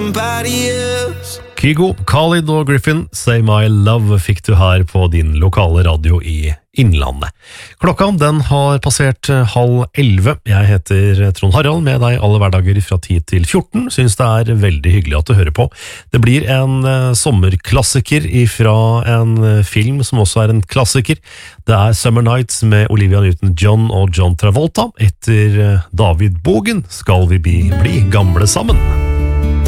somebody else. Kygo, Khalid og Griffin, Say My Love fikk du her på din lokale radio i Innlandet. Klokka den har passert 10:30. Jeg heter Trond Harald, med deg alle hverdager fra 10 til 14. Synes det er veldig hyggelig at du hører på. Det blir en sommerklassiker fra en film som også er en klassiker. Det er Summer Nights med Olivia Newton-John og John Travolta. Etter David Bogen skal vi bli gamle sammen.